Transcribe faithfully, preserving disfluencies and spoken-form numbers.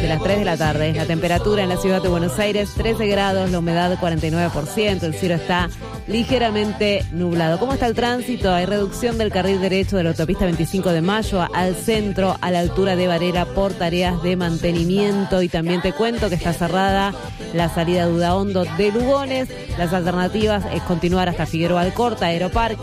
de las tres de la tarde. La temperatura en la ciudad de Buenos Aires, trece grados, la humedad cuarenta y nueve por ciento, el cielo está ligeramente nublado. ¿Cómo está el tránsito? Hay reducción del carril derecho de la autopista veinticinco de mayo al centro, a la altura de Varela, por tareas de mantenimiento. Y también te cuento que está cerrada la salida de Udaondo de Lugones. Las alternativas es continuar hasta Figueroa Alcorta, Aeroparque.